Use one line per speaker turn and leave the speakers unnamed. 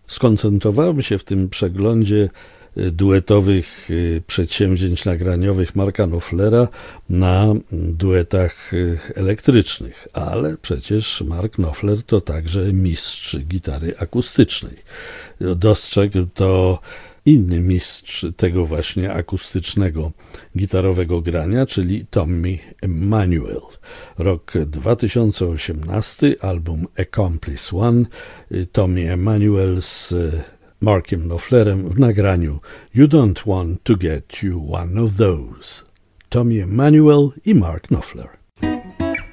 Skoncentrowałem się w tym przeglądzie duetowych przedsięwzięć nagraniowych Marka Knopflera na duetach elektrycznych, ale przecież Mark Knopfler to także mistrz gitary akustycznej. Dostrzegł to inny mistrz tego właśnie akustycznego gitarowego grania, czyli Tommy Emmanuel. Rok 2018, album Accomplice One, Tommy Emmanuel z Markiem Knopflerem w nagraniu You Don't Want to Get You One of Those. Tommy Emmanuel i Mark Knopfler.